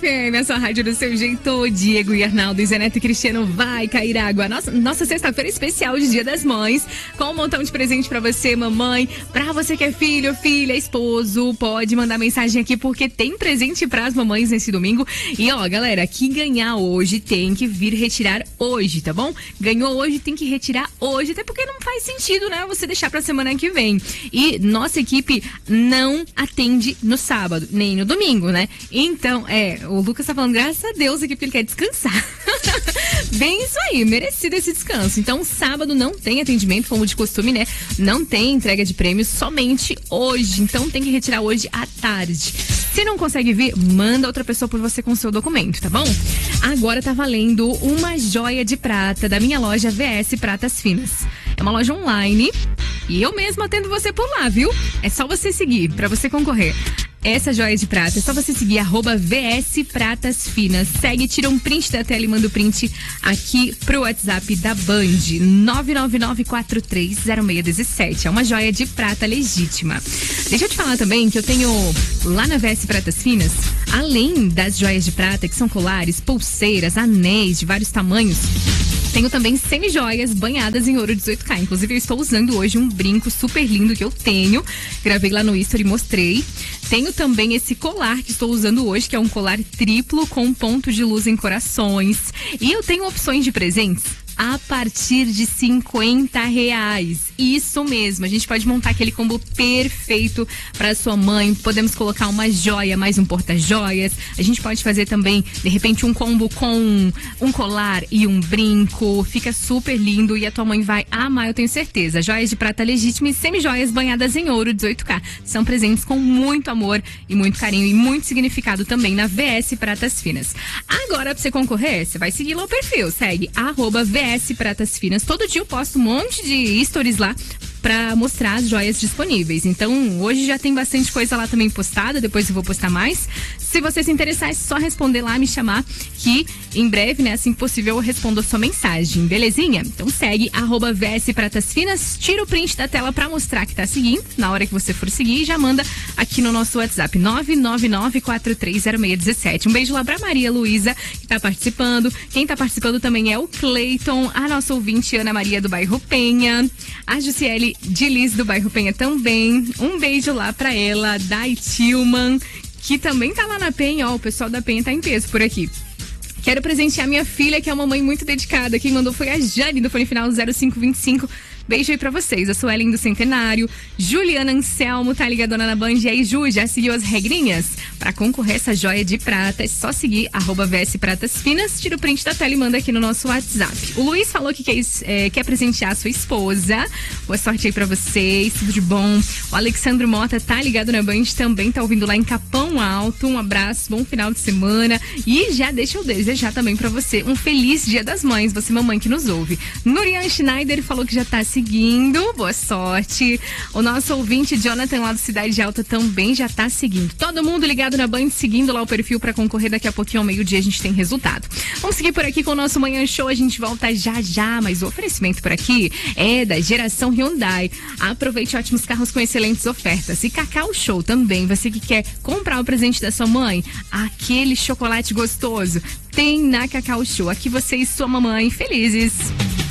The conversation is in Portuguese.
FM, a sua rádio do seu jeito. Diego e Arnaldo e Zé Neto e Cristiano, vai cair água. Nossa sexta-feira especial de Dia das Mães, com um montão de presente pra você, mamãe. Pra você que é filho, filha, esposo, pode mandar mensagem aqui porque tem presente pras mamães nesse domingo. E ó, galera, que ganhar hoje tem que vir retirar hoje, tá bom? Ganhou hoje, tem que retirar hoje, até porque não faz sentido, né? Você deixar pra semana que vem. E nossa equipe não atende no sábado, nem no domingo, né? Então, o Lucas tá falando, graças a Deus aqui, porque ele quer descansar. Bem isso aí, merecido esse descanso. Então, sábado não tem atendimento, como de costume, né? Não tem entrega de prêmios, somente hoje. Então, tem que retirar hoje à tarde. Se não consegue vir, manda outra pessoa por você com seu documento, tá bom? Agora tá valendo uma joia de prata da minha loja VS Pratas Finas. É uma loja online e eu mesma atendo você por lá, viu? É só você seguir pra você concorrer. Essa joia de prata, é só você seguir @VS Pratas Finas. Segue, tira um print da tela e manda o print aqui pro WhatsApp da Band, 999430617. É uma joia de prata legítima. Deixa eu te falar também que eu tenho lá na VS Pratas Finas, além das joias de prata, que são colares, pulseiras, anéis de vários tamanhos, tenho também semi-joias banhadas em ouro 18K. Inclusive, eu estou usando hoje um brinco super lindo que eu tenho. Gravei lá no History e mostrei. Tenho também esse colar que estou usando hoje, que é um colar triplo com ponto de luz em corações. E eu tenho opções de presentes a partir de R$50. Isso mesmo, a gente pode montar aquele combo perfeito para sua mãe. Podemos colocar uma joia, mais um porta-joias. A gente pode fazer também, de repente, um combo com um colar e um brinco. Fica super lindo e a tua mãe vai amar, eu tenho certeza. Joias de prata legítima e semi-joias banhadas em ouro 18K. São presentes com muito amor e muito carinho e muito significado também na VS Pratas Finas. Agora, pra você concorrer, você vai seguir lá o perfil. Segue @VS Pratas Finas. Todo dia eu posto um monte de stories lá pra mostrar as joias disponíveis. Então, hoje já tem bastante coisa lá também postada, depois eu vou postar mais. Se você se interessar, é só responder lá, me chamar, que em breve, né, assim que possível, eu respondo a sua mensagem, belezinha? Então segue @VS Pratas Finas, tira o print da tela pra mostrar que tá seguindo, na hora que você for seguir, já manda aqui no nosso WhatsApp, 999430617. Um beijo lá pra Maria Luísa, que tá participando. Quem tá participando também é o Cleiton, a nossa ouvinte Ana Maria do bairro Penha, a Jussiele de Liz do bairro Penha também. Um beijo lá pra ela, Dai Tillman, que também tá lá na Penha. Ó, o pessoal da Penha tá em peso por aqui. Quero presentear minha filha, que é uma mãe muito dedicada. Quem mandou foi a Jane, do fone final 0525. Beijo aí pra vocês. A Suelen do Centenário, Juliana Anselmo, tá ligadona na Band. E aí, Ju, já seguiu as regrinhas? Pra concorrer essa joia de prata, é só seguir @VS Pratas Finas, tira o print da tela e manda aqui no nosso WhatsApp. O Luiz falou que quer presentear a sua esposa. Boa sorte aí pra vocês, tudo de bom. O Alexandro Mota tá ligado na Band, também tá ouvindo lá em Capão Alto. Um abraço, bom final de semana. E já deixa eu desejar também pra você um feliz Dia das Mães, você mamãe que nos ouve. Nurian Schneider falou que já tá seguindo, boa sorte. O nosso ouvinte Jonathan lá do Cidade Alta também já tá seguindo. Todo mundo ligado na Band, seguindo lá o perfil pra concorrer. Daqui a pouquinho ao meio-dia a gente tem resultado. Vamos seguir por aqui com o nosso Manhã Show, a gente volta já, mas o oferecimento por aqui é da Geração Hyundai. Aproveite ótimos carros com excelentes ofertas. E Cacau Show também, você que quer comprar o presente da sua mãe, aquele chocolate gostoso, tem na Cacau Show. Aqui você e sua mamãe felizes.